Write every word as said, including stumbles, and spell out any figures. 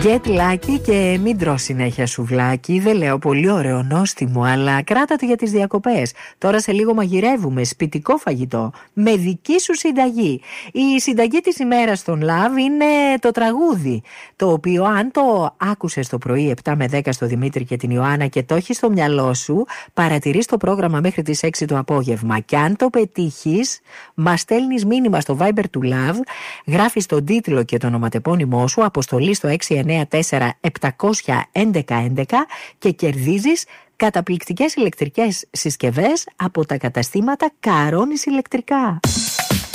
Get lucky και μην τρως συνέχεια σουβλάκι. Δεν λέω πολύ ωραίο νόστιμο, αλλά κράτα το για τις διακοπές. Τώρα σε λίγο μαγειρεύουμε σπιτικό φαγητό με δική σου συνταγή. Η συνταγή της ημέρας στον Love είναι το τραγούδι, το οποίο αν το άκουσες το πρωί επτά με δέκα στο Δημήτρη και την Ιωάννα και το έχεις στο μυαλό σου, παρατηρείς το πρόγραμμα μέχρι τις έξι το απόγευμα. Και αν το πετύχεις, μας στέλνεις μήνυμα στο Viber του Love, γράφεις τον τίτλο και το ονοματεπώνυμό σου, αποστολή στο έξι εννιά τέσσερα επτά ένα ένα ένα ένα και κερδίζεις καταπληκτικές ηλεκτρικές συσκευές από τα καταστήματα Καρώνης Ηλεκτρικά.